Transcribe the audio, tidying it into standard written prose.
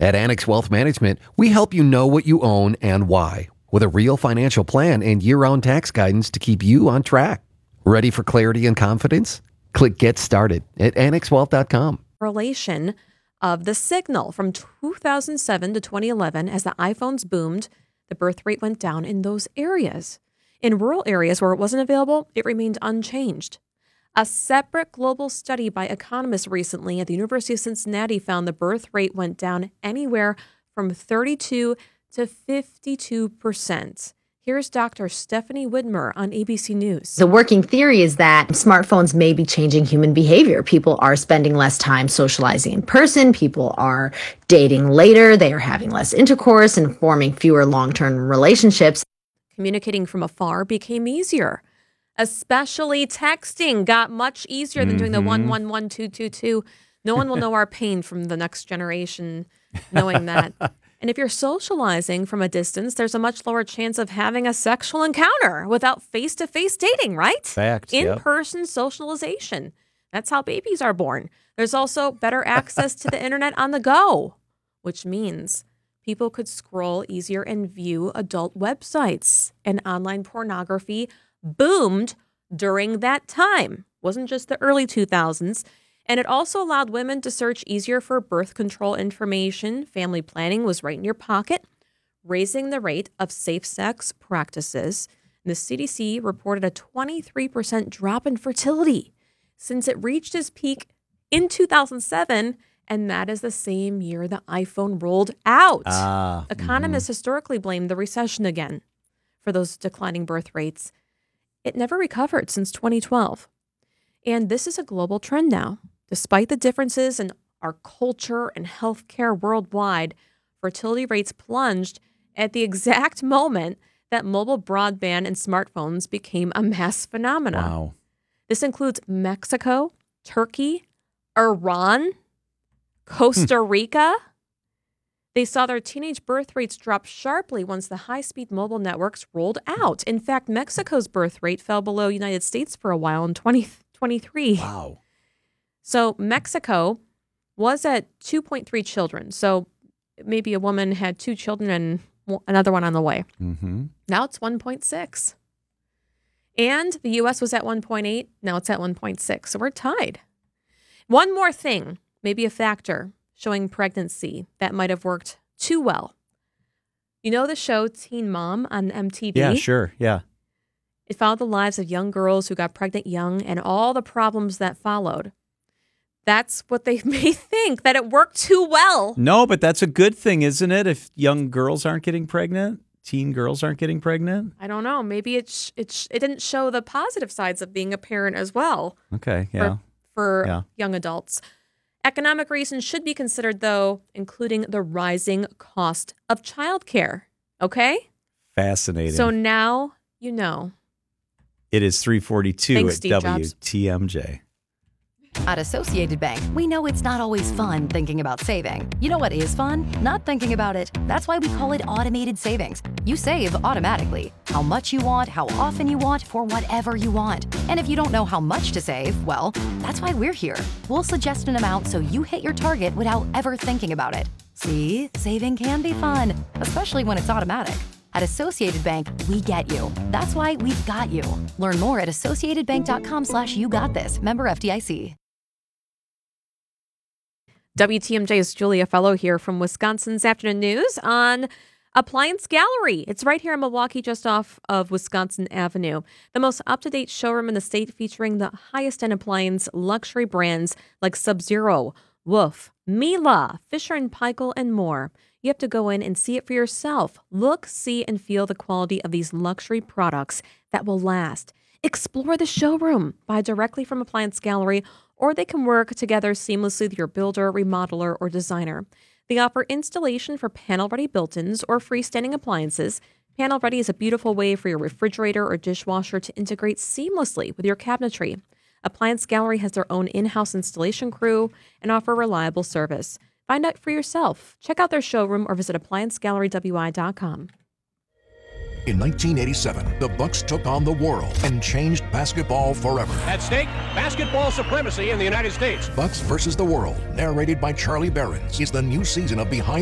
At Annex Wealth Management, we help you know what you own and why, with a real financial plan and year-round tax guidance to keep you on track. Ready for clarity and confidence? Click Get Started at annexwealth.com. Correlation of the signal from 2007 to 2011, as the iPhones boomed, the birth rate went down in those areas. In rural areas where it wasn't available, it remained unchanged. A separate global study by economists recently at the University of Cincinnati found the birth rate went down anywhere from 32 to 52%. Here's Dr. Stephanie Widmer on ABC News. The working theory is that smartphones may be changing human behavior. People are spending less time socializing in person. People are dating later. They are having less intercourse and forming fewer long-term relationships. Communicating from afar became easier. Especially texting got much easier than doing the 111222. No one will know our pain from the next generation knowing that. And if you're socializing from a distance, there's a much lower chance of having a sexual encounter without face-to-face dating, right? Fact. In-person socialization. That's how babies are born. There's also better access to the internet on the go, which means people could scroll easier and view adult websites, and online pornography boomed during that time. Wasn't just the early 2000s. And it also allowed women to search easier for birth control information. Family planning was right in your pocket, raising the rate of safe sex practices. And the CDC reported a 23% drop in fertility since it reached its peak in 2007. And that is the same year the iPhone rolled out. Economists historically blamed the recession again for those declining birth rates. It never recovered since 2012. And this is a global trend now. Despite the differences in our culture and healthcare worldwide, fertility rates plunged at the exact moment that mobile broadband and smartphones became a mass phenomenon. Wow. This includes Mexico, Turkey, Iran, Costa Rica. They saw their teenage birth rates drop sharply once the high-speed mobile networks rolled out. In fact, Mexico's birth rate fell below United States for a while in 2023. Wow. So Mexico was at 2.3 children. So maybe a woman had 2 children and another one on the way. Mm-hmm. Now it's 1.6. And the U.S. was at 1.8. Now it's at 1.6. So we're tied. One more thing, maybe a factor showing pregnancy that might have worked too well. You know the show Teen Mom on MTV? Yeah, sure. Yeah. It followed the lives of young girls who got pregnant young and all the problems that followed. That's what they may think, that it worked too well. No, but that's a good thing, isn't it? If young girls aren't getting pregnant, teen girls aren't getting pregnant. I don't know. Maybe it didn't show the positive sides of being a parent as well. Okay, yeah. For young adults. Economic reasons should be considered, though, including the rising cost of childcare. Okay? Fascinating. So now you know. It is 3:42 Thanks, at Steve Jobs. WTMJ. At Associated Bank, we know it's not always fun thinking about saving. You know what is fun? Not thinking about it. That's why we call it automated savings. You save automatically. How much you want, how often you want, for whatever you want. And if you don't know how much to save, well, that's why we're here. We'll suggest an amount so you hit your target without ever thinking about it. See, saving can be fun, especially when it's automatic. At Associated Bank, we get you. That's why we've got you. Learn more at associatedbank.com/yougotthis. Member FDIC. WTMJ's Julia Fellow here from Wisconsin's Afternoon News on Appliance Gallery. It's right here in Milwaukee, just off of Wisconsin Avenue. The most up-to-date showroom in the state featuring the highest-end appliance luxury brands like Sub-Zero, Wolf, Miele, Fisher & Paykel, and more. You have to go in and see it for yourself. Look, see, and feel the quality of these luxury products that will last. Explore the showroom. Buy directly from Appliance Gallery, or they can work together seamlessly with your builder, remodeler, or designer. They offer installation for panel-ready built-ins or freestanding appliances. Panel-ready is a beautiful way for your refrigerator or dishwasher to integrate seamlessly with your cabinetry. Appliance Gallery has their own in-house installation crew and offer reliable service. Find out for yourself. Check out their showroom or visit appliancegallerywi.com. In 1987, the Bucks took on the world and changed basketball forever. At stake, basketball supremacy in the United States. Bucks versus the World, narrated by Charlie Berens, is the new season of Behind